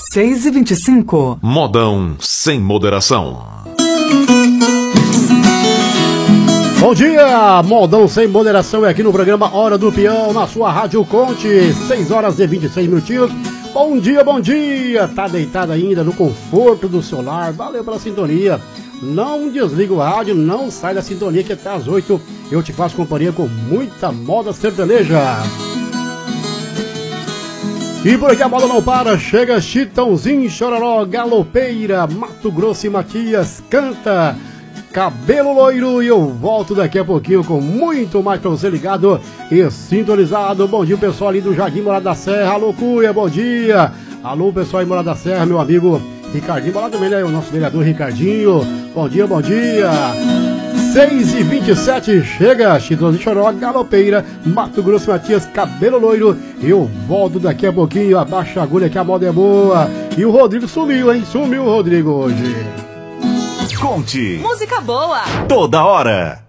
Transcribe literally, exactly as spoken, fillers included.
seis e vinte e cinco. Modão sem moderação. Bom dia, Modão sem moderação é aqui no programa Hora do Peão, na sua Rádio Conte, seis horas e vinte e seis minutinhos. Bom dia, bom dia, tá deitado ainda no conforto do seu lar, valeu pela sintonia. Não desliga o rádio, não sai da sintonia que até às oito eu te faço companhia com muita moda sertaneja. E por aqui a bola não para, chega Chitãozinho, Chororó, Galopeira, Mato Grosso e Matias, canta Cabelo Loiro, e eu volto daqui a pouquinho com muito mais pra você ligado e sintonizado. Bom dia pessoal ali do Jardim Morada da Serra, alô Cuia, bom dia. Alô pessoal aí Morada da Serra, meu amigo Ricardinho, bora também, né, o nosso vereador Ricardinho, bom dia, bom dia. seis e vinte e sete, chega Chitãozinho, Chororó, Galopeira, Mato Grosso, Matias, Cabelo Loiro. Eu volto daqui a pouquinho, abaixa a agulha que a moda é boa. E o Rodrigo sumiu, hein? Sumiu o Rodrigo hoje. Conte. Música boa. Toda hora.